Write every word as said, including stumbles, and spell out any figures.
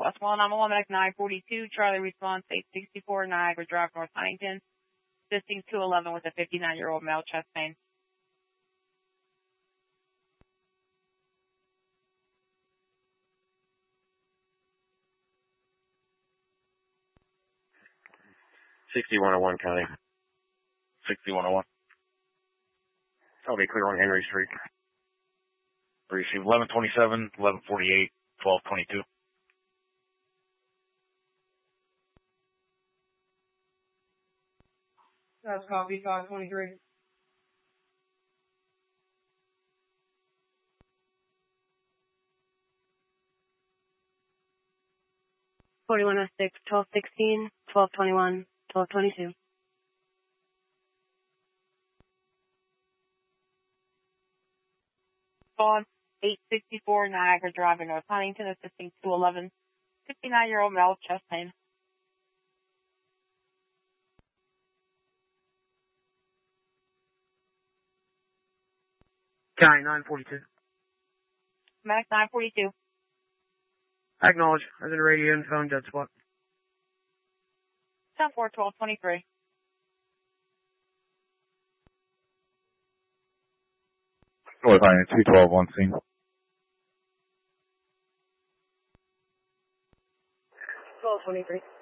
Westmoreland nine one one, Medic nine forty-two, Charlie response eight sixty-four, Niagara Drive, North Huntington, assisting two eleven with a fifty-nine-year-old male chest pain. sixty-one oh one, County. sixty-one oh one. I'll be clear on Henry Street. Receive eleven twenty-seven, eleven forty-eight, twelve twenty-two. That's copy, five twenty-three. forty-one oh six, twelve sixteen, twelve twenty-one, twelve twenty-two. On eight sixty-four, Niagara Drive, North Huntington, assisting two eleven, fifty-nine-year-old male chest pain. County nine forty-two. Medic nine forty-two. Acknowledge. I was in radio and phone dead spot. ten four, twelve twenty-three. North Huntington, two twelve, one scene. twelve twenty-three.